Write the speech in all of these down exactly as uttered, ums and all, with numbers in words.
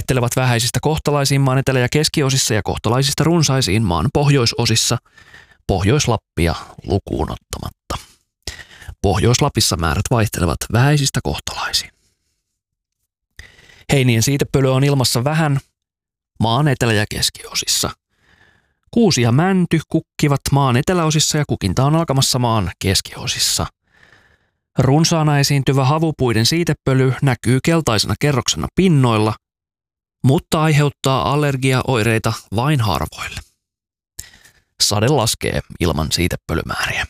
vaihtelevat vähäisistä kohtalaisiin maan etelä- ja keskiosissa ja kohtalaisista runsaisiin maan pohjoisosissa, Pohjois-Lappia lukuun ottamatta. Pohjois-Lapissa määrät vaihtelevat vähäisistä kohtalaisiin. Heinien siitepölyä on ilmassa vähän maan etelä- ja keskiosissa. Kuusi ja mänty kukkivat maan eteläosissa ja kukinta on alkamassa maan keskiosissa. Runsaana esiintyvä havupuiden siitepöly näkyy keltaisena kerroksena pinnoilla, mutta aiheuttaa allergiaoireita vain harvoille. Sade laskee ilman siitepölymääriä.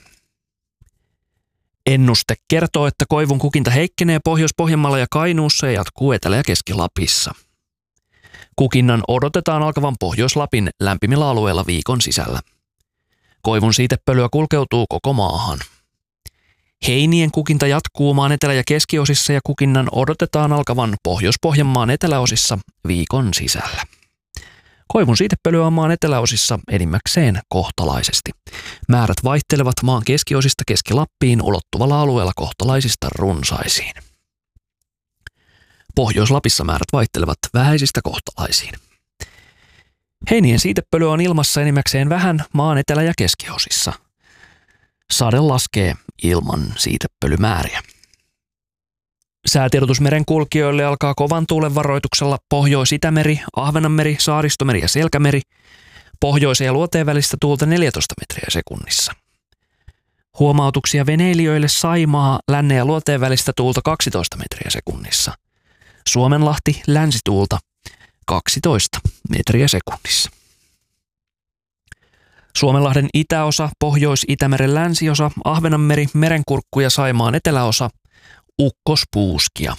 Ennuste kertoo, että koivun kukinta heikkenee Pohjois-Pohjanmaalla ja Kainuussa ja jatkuu Etelä- ja Keski-Lapissa. Kukinnan odotetaan alkavan Pohjois-Lapin lämpimillä alueilla viikon sisällä. Koivun siitepölyä kulkeutuu koko maahan. Heinien kukinta jatkuu maan etelä- ja keskiosissa ja kukinnan odotetaan alkavan Pohjois-Pohjanmaan eteläosissa viikon sisällä. Koivun siitepölyä on maan eteläosissa enimmäkseen kohtalaisesti. Määrät vaihtelevat maan keskiosista Keski-Lappiin ulottuvalla alueella kohtalaisista runsaisiin. Pohjois-Lapissa määrät vaihtelevat vähäisistä kohtalaisiin. Heinien siitepölyä on ilmassa enimmäkseen vähän maan etelä- ja keskiosissa. Sade laskee ilman siitepölymääriä. Säätiedotus merenkulkijoille alkaa kovan tuulen varoituksella Pohjois-Itämeri, Ahvenanmeri, Saaristomeri ja Selkämeri, pohjoisen ja luoteen välistä tuulta neljätoista metriä sekunnissa. Huomautuksia veneilijöille Saimaa, lännen ja luoteen välistä tuulta kaksitoista metriä sekunnissa. Suomenlahti, länsituulta kaksitoista metriä sekunnissa. Suomenlahden itäosa, Pohjois-Itämeren länsiosa, Ahvenanmeri, Merenkurkku ja Saimaan eteläosa, ukkospuuskia.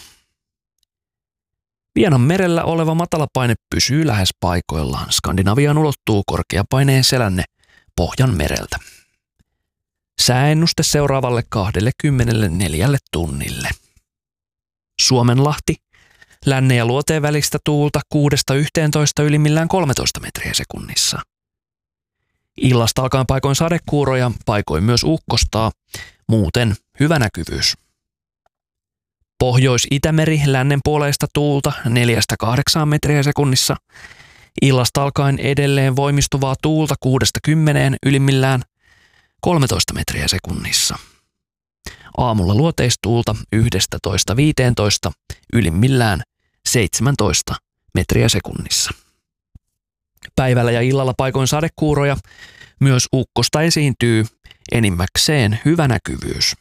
Vienan merellä oleva matalapaine pysyy lähes paikoillaan. Skandinaviaan ulottuu korkeapaineen selänne Pohjan mereltä. Sääennuste seuraavalle kaksikymmentäneljä tunnille. Suomenlahti, lännen ja luoteen välistä tuulta kuudesta yhteentoista ylimmillään kolmetoista metriä sekunnissa. Illasta alkaen paikoin sadekuuroja, paikoin myös ukkostaa, muuten hyvä näkyvyys. Pohjois-Itämeri, lännen puoleista tuulta neljästä kahdeksaan metriä sekunnissa. Illasta alkaen edelleen voimistuvaa tuulta kuudesta kymmeneen ylimmillään kolmetoista metriä sekunnissa. Aamulla luoteistuulta yksitoista viisitoista ylimmillään seitsemäntoista metriä sekunnissa. Päivällä ja illalla paikoin sadekuuroja, myös ukkosta esiintyy, enimmäkseen hyvä näkyvyys.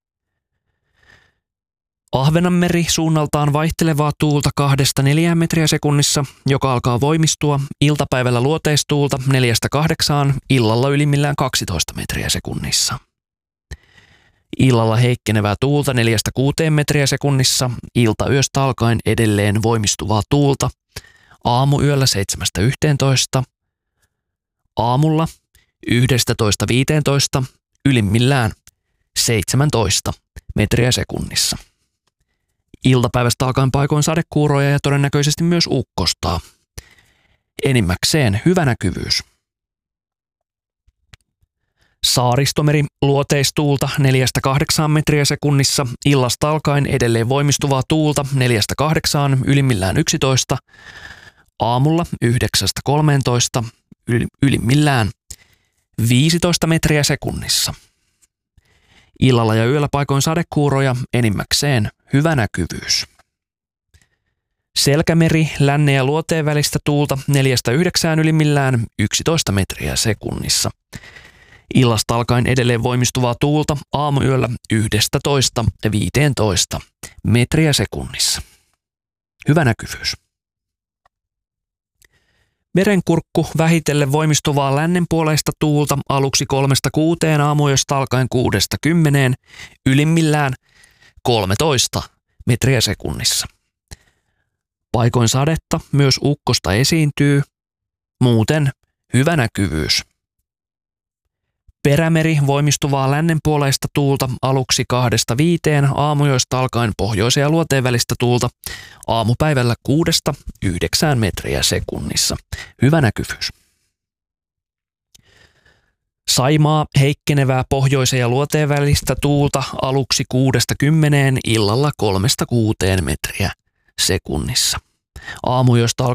Ahvenanmeri suunnaltaan vaihtelevaa tuulta kahdesta neljään metriä sekunnissa, joka alkaa voimistua, iltapäivällä luoteistuulta neljästä kahdeksaan, illalla ylimmillään kaksitoista metriä sekunnissa. Illalla heikkenevää tuulta neljästä kuuteen metriä sekunnissa, iltayöstä alkaen edelleen voimistuvaa tuulta, aamuyöllä seitsemästä yhteentoista, aamulla yksitoista viisitoista, ylimmillään seitsemäntoista metriä sekunnissa. Iltapäivästä alkaen paikoin sadekuuroja ja todennäköisesti myös ukkostaa. Enimmäkseen hyvä näkyvyys. Saaristomeri, luoteistuulta neljästä kahdeksaan metriä sekunnissa, illasta alkaen edelleen voimistuvaa tuulta neljästä kahdeksaan, ylimmillään yksitoista, aamulla yhdeksästä kolmeentoista, ylimmillään viisitoista metriä sekunnissa. Illalla ja yöllä paikoin sadekuuroja, enimmäkseen hyvä näkyvyys. Selkämeri, lännen ja luoteen välistä tuulta neljästä yhdeksään ylimmillään yksitoista metriä sekunnissa. Illasta alkaen edelleen voimistuvaa tuulta aamuyöllä yksitoista viisitoista metriä sekunnissa. Hyvä näkyvyys. Merenkurkku vähitellen voimistuvaa lännenpuoleista tuulta aluksi kolmesta kuuteen, aamuyöstä alkaen kuudesta kymmeneen, ylimmillään kolmetoista metriä sekunnissa. Paikoin sadetta, myös ukkosta esiintyy, muuten hyvä näkyvyys. Perämeri voimistuvaa lännenpuoleista tuulta aluksi kahdesta viiteen, aamuyöstä alkaen pohjoisen ja luoteen välistä tuulta, aamupäivällä kuudesta yhdeksään metriä sekunnissa. Hyvä näkyvyys. Saimaa heikkenevää pohjoisen ja luoteen välistä tuulta aluksi kuudesta kymmeneen, illalla kolmesta kuuteen metriä sekunnissa. Aamuyöstä